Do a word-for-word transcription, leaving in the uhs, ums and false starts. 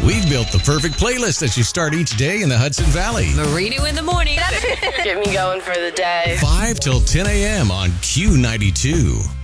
We've built the perfect playlist that you start each day in the Hudson Valley. Marino in the morning. Get me going for the day. five till ten a.m. on Q ninety-two.